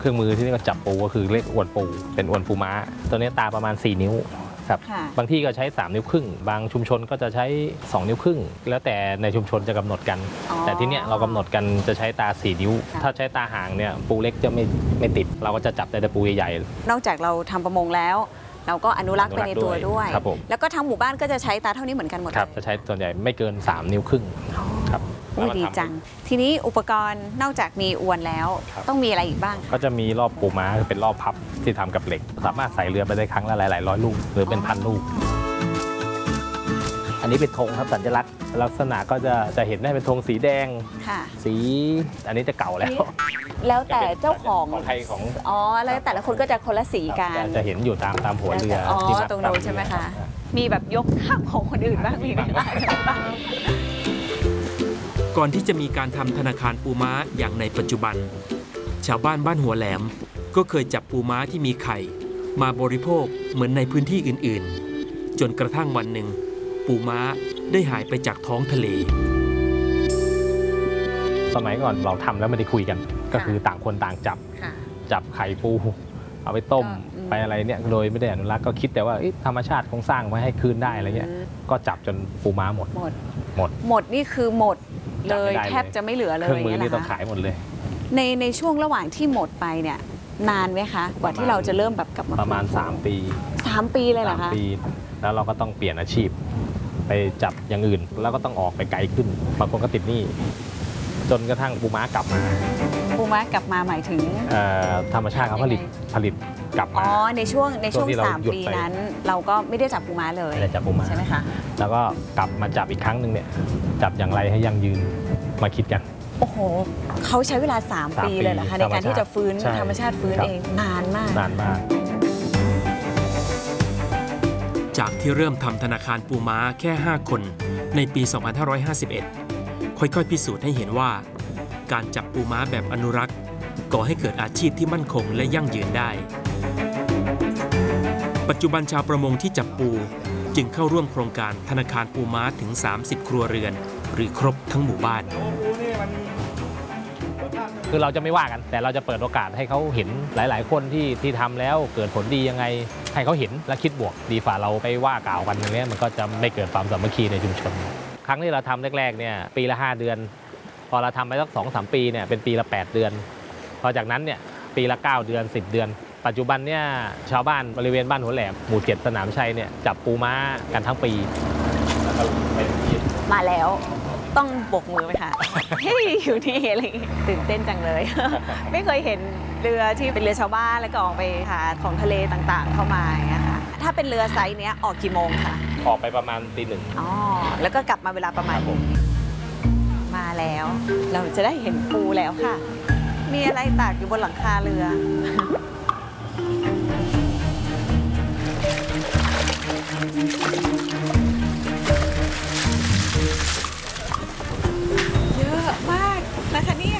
รื่องมือที่นี่ก็จับปูก็คือเรียกอวนปูเป็นอวนปูม้าตัวนี้ตาประมาณ4 นิ้วครับบางที่ก็ใช้3 นิ้วครึ่งบางชุมชนก็จะใช้2 นิ้วครึ่งแล้วแต่ในชุมชนจะกำหนดกันแต่ที่เนี้ยเรากำหนดกันจะใช้ตา4 นิ้วถ้าใช้ตาห่างเนี่ยปูเล็กจะไม่ติดเราก็จะจับแต่ปูใหญ่นอกจากเราทำประมงแล้วเราก็อนุรักษ์ไปในตัวด้วยแล้วก็ทั้งหมู่บ้านก็จะใช้ตาเท่านี้เหมือนกันหมดครับจะใช้ส่วนใหญ่ไม่เกิน3 นิ้วครึ่งครับดีจังทีนี้อุปกรณ์นอกจากมีอวนแล้วต้องมีอะไรอีกบ้างก็จะมีรอบปูม้าเป็นรอบพับที่ทำกับเหล็กสามารถใส่เรือไปได้ครั้งละหลายร้อยลูกหรือเป็น1,000 ลูกอันนี้เป็นธงครับสัญลักษณ์ลักษณะก็จะเห็นได้เป็นธงสีแดงสีอันนี้จะเก่าแล้วแต่เจ้าของไทยของแล้วแต่ละคนก็จะคนละสีกันจะเห็นอยู่ตามหัวเรือตรงโน้นใช่ไหมคะมีแบบยกข้ามของคนอื่นบ้างมีไหมก่อนที่จะมีการทำธนาคารปูม้าอย่างในปัจจุบันชาวบ้านบ้านหัวแหลมก็เคยจับปูม้าที่มีไข่มาบริโภคเหมือนในพื้นที่อื่นๆจนกระทั่งวันหนึ่งปูม้าได้หายไปจากท้องทะเลสมัยก่อนเราทำแล้วไม่ได้คุยกันก็คือต่างคนต่างจับไข่ปูเอาไปต้มไปอะไรเนี่ยโดยไม่ได้อนุรักษ์ก็คิดแต่ว่าธรรมชาติคงสร้างไว้ให้คืนได้อะไรเงี้ยก็จับจนปูม้าหมดนี่คือหมดเลยแทบจะไม่เหลือเลยเครื่องมือนี่ต้องขายหมดเลยในช่วงระหว่างที่หมดไปเนี่ยนานไหมคะกว่าที่เราจะเริ่มแบบกลับมาประมาณ3 ปี 3 ปีเลยเหรอคะ 3 ปีแล้วเราก็ต้องเปลี่ยนอาชีพไปจับอย่างอื่นแล้วก็ต้องออกไปไกลขึ้นบางคนก็ติดหนี้จนกระทั่งปูม้ากลับมาหมายถึงธรรมชาติเขาผลิตกลับมาในช่วง3 ปีนั้นเราก็ไม่ได้จับปูม้าเลยใช่ไหมคะแล้วก็กลับมาจับอีกครั้งหนึ่งเนี่ยจับอย่างไรให้ยั่งยืนมาคิดกันโอ้โหเขาใช้เวลา3 ปีเลยเหรอคะในการที่จะฟื้นธรรมชาติฟื้นเองนานมากจากที่เริ่มทำธนาคารปูม้าแค่5 คนในปี 2551 ค่อยๆพิสูจน์ให้เห็นว่าการจับปูม้าแบบอนุรักษ์ก่อให้เกิดอาชีพที่มั่นคงและยั่งยืนได้ปัจจุบันชาวประมงที่จับปูจึงเข้าร่วมโครงการธนาคารปูม้าถึง30 ครัวเรือนหรือครบทั้งหมู่บ้านคือเราจะไม่ว่ากันแต่เราจะเปิดโอกาสให้เขาเห็นหลายๆคนที่ทำแล้วเกิดผลดียังไงให้เขาเห็นและคิดบวกดีฝ่าเราไปว่ากล่าวกันอย่างนี้มันก็จะไม่เกิดความสามัคคีในชุมชนครั้งที่เราทำแรกๆเนี่ยปีละ5 เดือนพอเราทำไปสัก2-3 ปีเนี่ยเป็นปีละ8 เดือนพอจากนั้นเนี่ยปีละ9 เดือน10 เดือนปัจจุบันเนี่ยชาวบ้านบริเวณบ้านหัวแหลมหมู่ 7สนามชัยเนี่ยจับปูม้ากันทั้งปีแล้วก็มาแล้วต้องบกมือไหมคะอยู่ที่อะไรตื่นเต้นจังเลย ไม่เคยเห็นเรือที่เป็นเรือชาวบ้านแล้วก็ออกไปหาของทะเลต่างๆเข้ามาอย่างเงี้ยค่ะถ้าเป็นเรือไซส์เนี้ยออกกี่โมงคะออกไปประมาณตี 1 แล้วก็กลับมาเวลาประมาณมาแล้วเราจะได้เห็นปูแล้วค่ะมีอะไรตากอยู่บนหลังคาเรือเยอะมากนะคะเนี่ย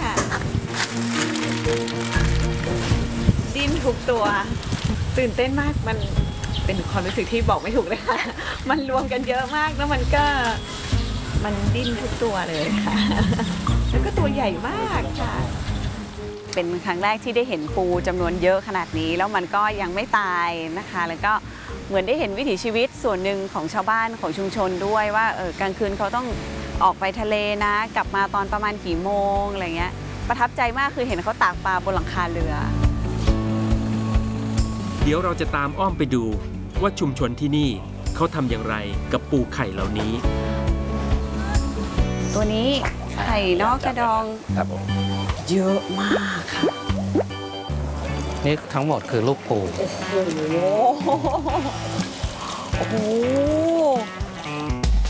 ดิ้นทุกตัวตื่นเต้นมากมันเป็นความรู้สึกที่บอกไม่ถูกเลยค่ะมันรวมกันเยอะมากแล้วมันดิ้นทุกตัวเลยค่ะแล้วก็ตัวใหญ่มากค่ะเป็นครั้งแรกที่ได้เห็นปูจำนวนเยอะขนาดนี้แล้วมันก็ยังไม่ตายนะคะแล้วก็เหมือนได้เห็นวิถีชีวิตส่วนหนึ่งของชาวบ้านของชุมชนด้วยว่ากลางคืนเขาต้องออกไปทะเลนะกลับมาตอนประมาณกี่โมงอะไรเงี้ยประทับใจมากคือเห็นเขาตากปลาบนหลังคาเรือเดี๋ยวเราจะตามอ้อมไปดูว่าชุมชนที่นี่เขาทำอย่างไรกับปูไข่เหล่านี้ตัวนี้ไข่นอกกระดองเยอะมากค่ะนี่ทั้งหมดคือลูกปูโอ้โห